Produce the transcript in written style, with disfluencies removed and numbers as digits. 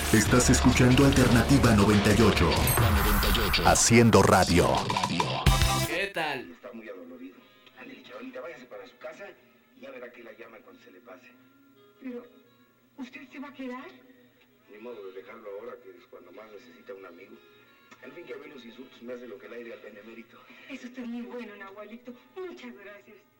Estás escuchando Alternativa 98. Haciendo radio. ¿Qué tal? Está muy adolorido. Ándale, chavalita, váyase para su casa y ya verá que la llama cuando se le pase. Pero, ¿usted se va a quedar? Ni modo de dejarlo ahora, que es cuando más necesita un amigo. Al fin que a ver los insultos me hace lo que el aire al benemérito. Es usted muy bueno, Nahualito. Muchas gracias.